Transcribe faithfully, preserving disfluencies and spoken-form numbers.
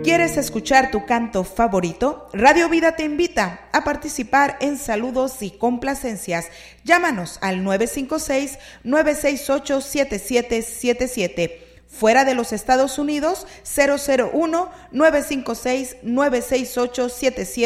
¿Quieres escuchar tu canto favorito? Radio Vida te invita a participar en saludos y complacencias. Llámanos al nueve cinco seis, nueve seis ocho, siete siete siete siete. Fuera de los Estados Unidos, cero cero uno, nueve cinco seis, nueve seis ocho, siete siete